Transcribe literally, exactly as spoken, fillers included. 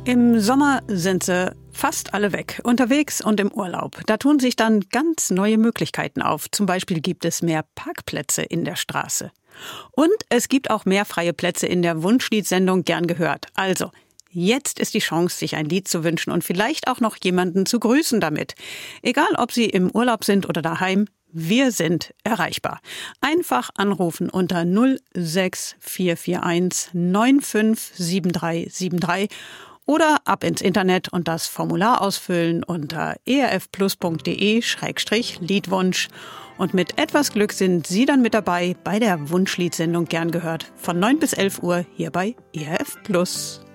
Im Sommer sind sie fast alle weg, unterwegs und im Urlaub. Da tun sich dann ganz neue Möglichkeiten auf. Zum Beispiel gibt es mehr Parkplätze in der Straße. Und es gibt auch mehr freie Plätze in der Wunschliedsendung Gern gehört. Also, jetzt ist die Chance, sich ein Lied zu wünschen und vielleicht auch noch jemanden zu grüßen damit. Egal, ob Sie im Urlaub sind oder daheim, wir sind erreichbar. Einfach anrufen unter null sechs vier vier eins neun fünf sieben drei sieben drei oder ab ins Internet und das Formular ausfüllen unter erfplus punkt de Schrägstrich Liedwunsch. Und mit etwas Glück sind Sie dann mit dabei bei der Wunschliedsendung Gern gehört von neun bis elf Uhr hier bei E R F Plus.